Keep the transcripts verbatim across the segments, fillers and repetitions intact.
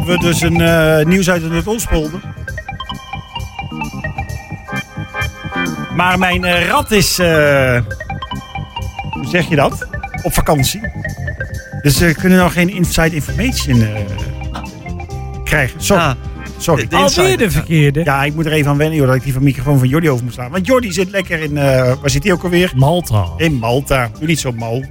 we dus een uh, nieuws uit de Noord-Oostpolder. Maar mijn uh, rat is, uh, hoe zeg je dat? Op vakantie. Dus we uh, kunnen nog geen inside information uh, krijgen. Sorry. Ah, Sorry. De, de Alweer de verkeerde. Ja, ik moet er even aan wennen joh, dat ik die van microfoon van Jordi over moet slaan. Want Jordi zit lekker in, uh, waar zit hij ook alweer? Malta. In Malta. Doe niet zo mal.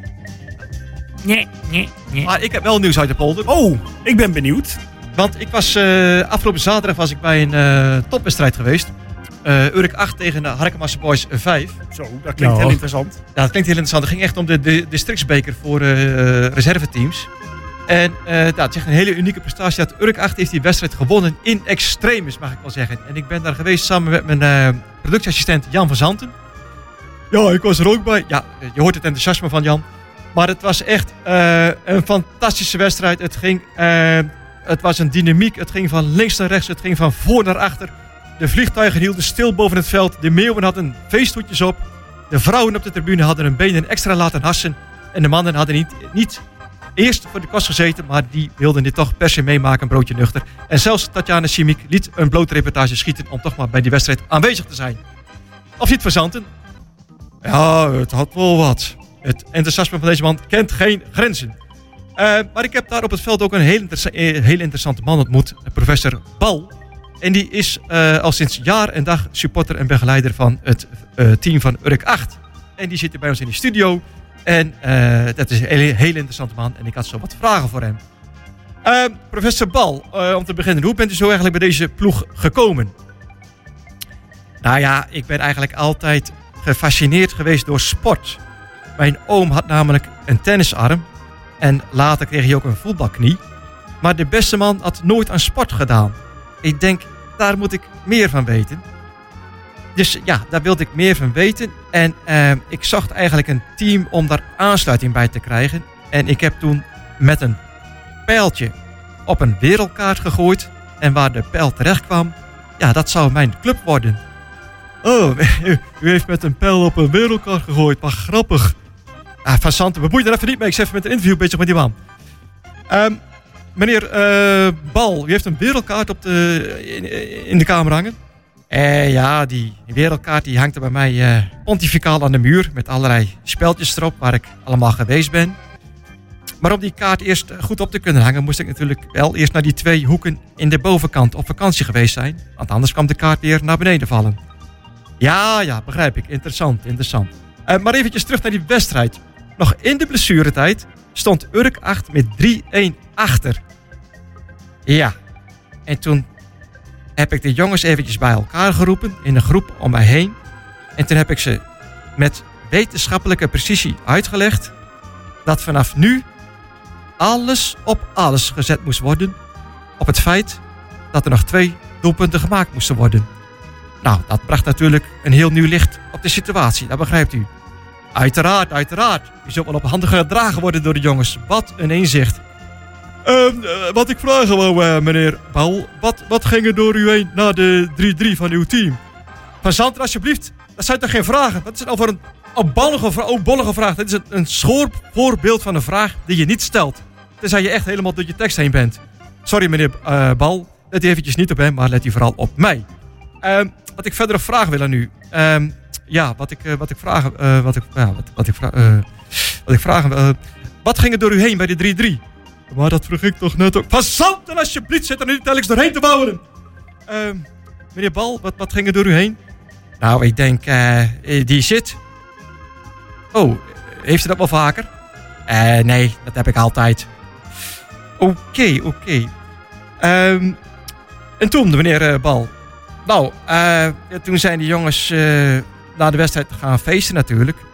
Nee, nee, nee. Maar ik heb wel nieuws uit de polder. Oh, ik ben benieuwd. Want ik was, uh, afgelopen zaterdag was ik bij een uh, topwedstrijd geweest. Uh, Urk acht tegen de Harkemasse Boys vijf. Zo, dat klinkt ja. heel interessant. Ja, dat klinkt heel interessant. Het ging echt om de, de districtsbeker voor uh, reserveteams. En uh, ja, het is echt een hele unieke prestatie. Dat Urk acht heeft die wedstrijd gewonnen in extremis, mag ik wel zeggen. En ik ben daar geweest samen met mijn uh, productieassistent Jan van Zanten. Ja, ik was er ook bij. Ja, je hoort het enthousiasme van Jan. Maar het was echt uh, een fantastische wedstrijd. Het, ging, uh, het was een dynamiek. Het ging van links naar rechts. Het ging van voor naar achter. De vliegtuigen hielden stil boven het veld. De meeuwen hadden feesthoedjes op. De vrouwen op de tribune hadden hun benen extra laten hassen. En de mannen hadden niet, niet eerst voor de kost gezeten, maar die wilden dit toch per se meemaken, een broodje nuchter. En zelfs Tatjana Simic liet een blote reportage schieten om toch maar bij die wedstrijd aanwezig te zijn. Of niet, Van Zanten? Ja, het had wel wat. Het enthousiasme van deze man kent geen grenzen. Uh, maar ik heb daar op het veld ook een heel, interessa- heel interessante man ontmoet, professor Bal. En die is uh, al sinds jaar en dag supporter en begeleider van het uh, team van Urk acht. En die zit hier bij ons in de studio. En uh, dat is een hele, hele interessante man. En ik had zo wat vragen voor hem. Uh, professor Bal, uh, om te beginnen. Hoe bent u zo eigenlijk bij deze ploeg gekomen? Nou ja, ik ben eigenlijk altijd gefascineerd geweest door sport. Mijn oom had namelijk een tennisarm. En later kreeg hij ook een voetbalknie. Maar de beste man had nooit aan sport gedaan. Ik denk, daar moet ik meer van weten. Dus ja, daar wilde ik meer van weten. En uh, ik zocht eigenlijk een team om daar aansluiting bij te krijgen. En ik heb toen met een pijltje op een wereldkaart gegooid. En waar de pijl terecht kwam, ja, dat zou mijn club worden. Oh, u heeft met een pijl op een wereldkaart gegooid. Maar grappig. Ah, Van Zanten, bemoei er even niet mee. Ik zit even met een interview bezig met die man. Um, meneer uh, Bal, u heeft een wereldkaart op de, in, in de kamer hangen. Eh, ja, die wereldkaart die hangt er bij mij uh, pontificaal aan de muur. Met allerlei speltjes erop waar ik allemaal geweest ben. Maar om die kaart eerst goed op te kunnen hangen, moest ik natuurlijk wel eerst naar die twee hoeken in de bovenkant op vakantie geweest zijn. Want anders kwam de kaart weer naar beneden vallen. Ja, ja, begrijp ik. Interessant, interessant. Uh, maar eventjes terug naar die wedstrijd. Nog in de blessuretijd stond Urk acht met drie-een achter. Ja, en toen heb ik de jongens eventjes bij elkaar geroepen in een groep om mij heen. En toen heb ik ze met wetenschappelijke precisie uitgelegd dat vanaf nu alles op alles gezet moest worden op het feit dat er nog twee doelpunten gemaakt moesten worden. Nou, dat bracht natuurlijk een heel nieuw licht op de situatie, dat begrijpt u. Uiteraard, uiteraard. U zult wel op handen gedragen worden door de jongens. Wat een inzicht. Uh, uh, wat ik vragen wou, uh, meneer Paul. Wat, wat ging er door u heen na de drie-drie van uw team? Van Zanten, alsjeblieft. Dat zijn toch geen vragen? Dat is nou voor een opballige, vra- opballige vraag. Dat is een, een schoor voorbeeld van een vraag die je niet stelt. Tenzij je echt helemaal door je tekst heen bent. Sorry, meneer uh, Bal. Let u eventjes niet op hem, maar let u vooral op mij. Uh, wat ik verder nog vragen wil aan u. Uh, ja, wat ik, uh, wat ik vragen... Uh, wat ik, ja, wat, wat ik, vra- uh, wat ik vragen... Uh, wat ging er door u heen bij de drie-drie? Maar dat vroeg ik toch net ook. Van Zanten, alsjeblieft, zit er nu telkens doorheen te bouwen. Uh, meneer Bal, wat, wat ging er door u heen? Nou, ik denk, uh, die zit. Oh, heeft u dat wel vaker? Uh, nee, dat heb ik altijd. Oké, okay, oké. Okay. Um, en toen, meneer uh, Bal. Nou, uh, toen zijn die jongens uh, na de wedstrijd gaan feesten natuurlijk.